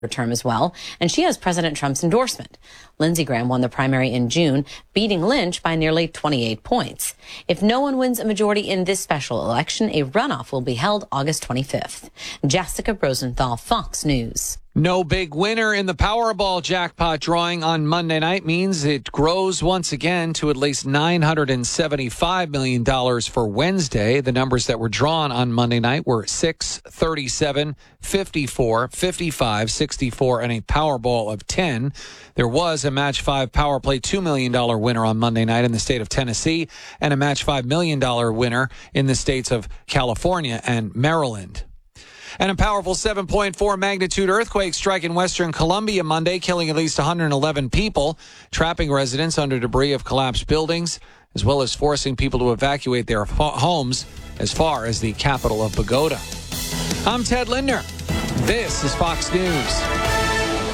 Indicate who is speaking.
Speaker 1: term as well, and she has President Trump's endorsement. Lindsey Graham won the primary in June, beating Lynch by nearly 28 points. If no one wins a majority in this special election, a runoff will be held August 25th. Jessica Rosenthal, Fox News.
Speaker 2: No big winner in the Powerball jackpot drawing on Monday night means it grows once again to at least $975 million for Wednesday. The numbers that were drawn on Monday night were 6, 37, 54, 55, 64, and a Powerball of 10. There was a Match 5 Power Play $2 million winner on Monday night in the state of Tennessee and a Match 5 $1 million winner in the states of California and Maryland. And a powerful 7.4 magnitude earthquake struck in western Colombia Monday, killing at least 111 people, trapping residents under debris of collapsed buildings, as well as forcing people to evacuate their homes as far as the capital of Bogota. I'm Ted Lindner. This is Fox News.